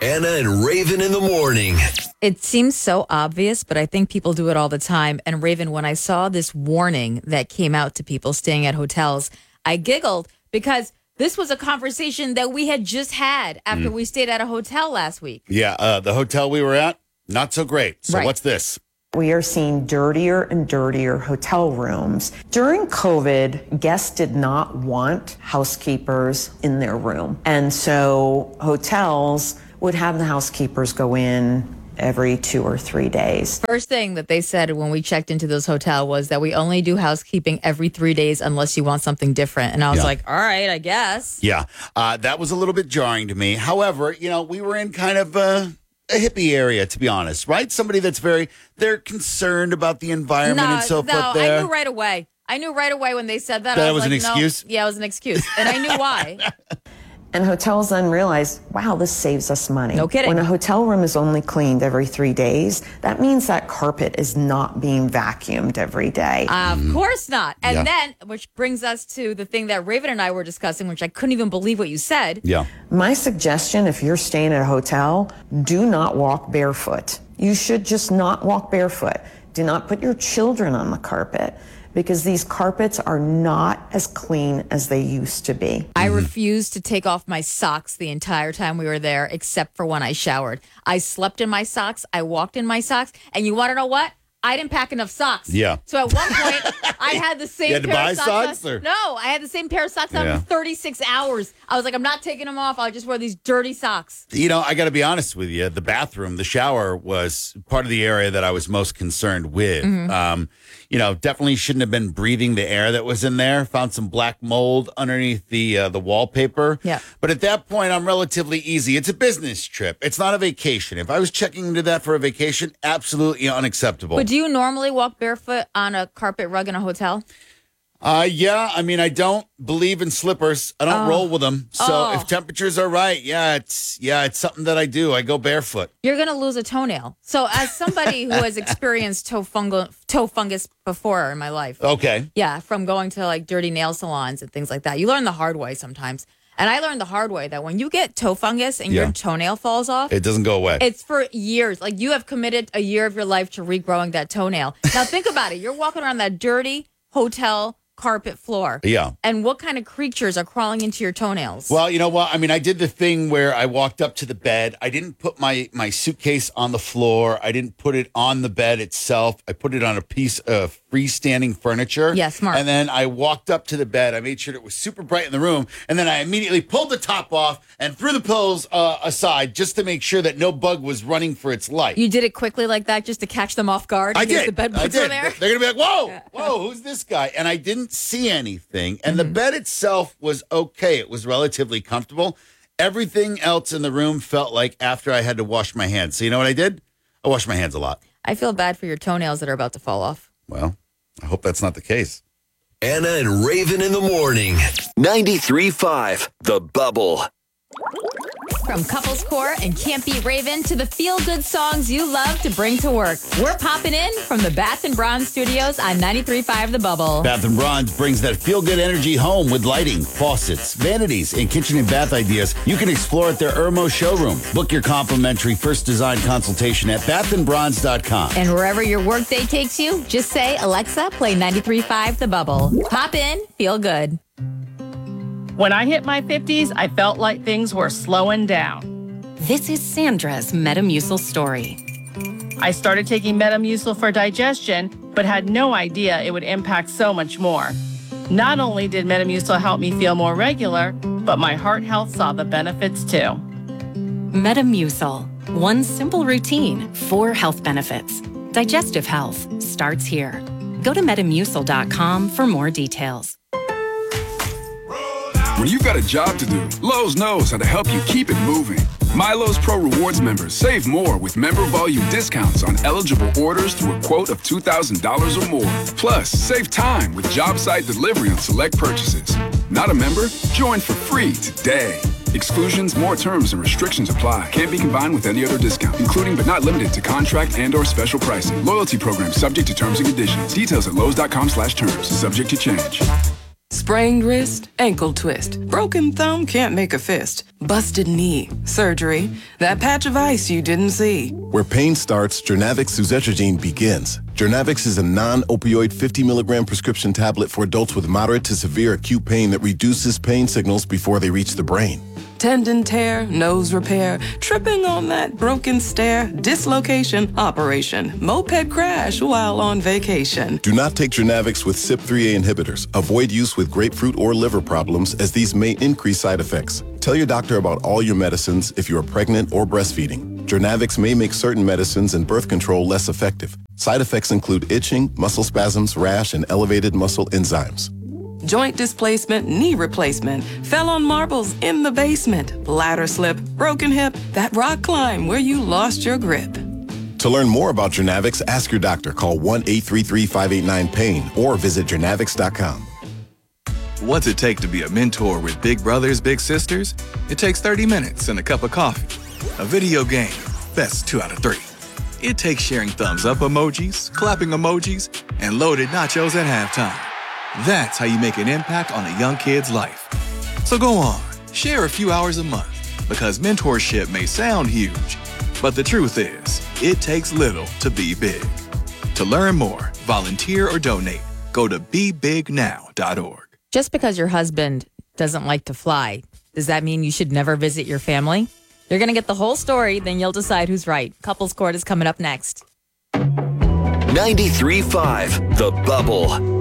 Anna and Raven in the morning. It seems so obvious, but I think people do it all the time. And Raven, when I saw this warning that came out to people staying at hotels, I giggled because this was a conversation that we had just had after we stayed at a hotel last week. Yeah, the hotel we were at, not so great. So what's this? We are seeing dirtier and dirtier hotel rooms. During COVID, guests did not want housekeepers in their room. And so hotels would have the housekeepers go in every 2 or 3 days. First thing that they said when we checked into this hotel was that we only do housekeeping every 3 days unless you want something different. And I was like, all right, I guess. Yeah, that was a little bit jarring to me. However, we were in kind of a hippie area, to be honest, right? Somebody that's they're concerned about the environment and so forth there. I knew right away. I knew right away when they said that. That was an excuse? No. Yeah, it was an excuse. And I knew why. And hotels then realized, wow, this saves us money. No kidding. When a hotel room is only cleaned every 3 days, that means that carpet is not being vacuumed every day. Of course not. And then, which brings us to the thing that Raven and I were discussing, which I couldn't even believe what you said. Yeah. My suggestion, if you're staying at a hotel, do not walk barefoot. You should just not walk barefoot. Do not put your children on the carpet, because these carpets are not as clean as they used to be. I refused to take off my socks the entire time we were there, except for when I showered. I slept in my socks. I walked in my socks. And you want to know what? I didn't pack enough socks. Yeah. So at one point, I had the same You had to pair buy of socks. socks, or? No, I had the same pair of socks on for 36 hours. I was like, I'm not taking them off. I'll just wear these dirty socks. I got to be honest with you. The bathroom, the shower was part of the area that I was most concerned with. Definitely shouldn't have been breathing the air that was in there. Found some black mold underneath the wallpaper. Yeah. But at that point, I'm relatively easy. It's a business trip. It's not a vacation. If I was checking into that for a vacation, absolutely unacceptable. But do you normally walk barefoot on a carpet rug in a hotel? Yeah. I mean, I don't believe in slippers. I don't roll with them. So if temperatures are right, it's something that I do. I go barefoot. You're going to lose a toenail. So as somebody who has experienced toe fungus before in my life. Okay. Yeah, from going to like dirty nail salons and things like that. You learn the hard way sometimes. And I learned the hard way that when you get toe fungus and your toenail falls off, it doesn't go away. It's for years. Like you have committed a year of your life to regrowing that toenail. Now think about it. You're walking around that dirty hotel carpet floor. Yeah. And what kind of creatures are crawling into your toenails? Well, you know what? I mean, I did the thing where I walked up to the bed. I didn't put my suitcase on the floor. I didn't put it on the bed itself. I put it on a piece of freestanding furniture. Yeah, smart. And then I walked up to the bed. I made sure it was super bright in the room. And then I immediately pulled the top off and threw the pillows aside just to make sure that no bug was running for its life. You did it quickly like that just to catch them off guard? I did. The bed bugs were there? They're going to be like, whoa, who's this guy? And I didn't see anything. And the bed itself was okay. It was relatively comfortable. Everything else in the room felt like after I had to wash my hands. So you know what I did? I washed my hands a lot. I feel bad for your toenails that are about to fall off. Well, I hope that's not the case. Anna and Raven in the morning. 93.5 The Bubble. From Couples Core and Can't Beat Raven to the feel-good songs you love to bring to work. We're popping in from the Bath & Bronze Studios on 93.5 The Bubble. Bath & Bronze brings that feel-good energy home with lighting, faucets, vanities, and kitchen and bath ideas you can explore at their Irmo showroom. Book your complimentary first design consultation at bathandbronze.com. And wherever your workday takes you, just say, Alexa, play 93.5 The Bubble. Pop in, feel good. When I hit my 50s, I felt like things were slowing down. This is Sandra's Metamucil story. I started taking Metamucil for digestion, but had no idea it would impact so much more. Not only did Metamucil help me feel more regular, but my heart health saw the benefits too. Metamucil. One simple routine, 4 health benefits. Digestive health starts here. Go to Metamucil.com for more details. When you've got a job to do, Lowe's knows how to help you keep it moving. MyLowe's Pro Rewards members save more with member volume discounts on eligible orders through a quote of $2,000 or more. Plus, save time with job site delivery on select purchases. Not a member? Join for free today. Exclusions, more terms, and restrictions apply. Can't be combined with any other discount, including but not limited to contract and/or special pricing. Loyalty program subject to terms and conditions. Details at Lowe's.com/terms. Subject to change. Sprained wrist, ankle twist, broken thumb can't make a fist, busted knee, surgery, that patch of ice you didn't see. Where pain starts, Jernavix suzetrigine begins. Jernavix is a non-opioid 50 milligram prescription tablet for adults with moderate to severe acute pain that reduces pain signals before they reach the brain. Tendon tear, nose repair, tripping on that broken stair, dislocation, operation, moped crash while on vacation. Do not take Jernavix with CYP3A inhibitors. Avoid use with grapefruit or liver problems as these may increase side effects. Tell your doctor about all your medicines if you are pregnant or breastfeeding. Jernavix may make certain medicines and birth control less effective. Side effects include itching, muscle spasms, rash, and elevated muscle enzymes. Joint displacement, knee replacement, fell on marbles in the basement, ladder slip, broken hip, that rock climb where you lost your grip. To learn more about Jernavix, ask your doctor. Call 1-833-589-PAIN or visit jernavix.com. What's it take to be a mentor with big brothers, big sisters? It takes 30 minutes and a cup of coffee. A video game, best 2 out of 3. It takes sharing thumbs up emojis, clapping emojis, and loaded nachos at halftime. That's how you make an impact on a young kid's life. So go on, share a few hours a month, because mentorship may sound huge, but the truth is, it takes little to be big. To learn more, volunteer or donate, go to bebignow.org. Just because your husband doesn't like to fly, does that mean you should never visit your family? You're going to get the whole story, then you'll decide who's right. Couples Court is coming up next. 93.5 The Bubble.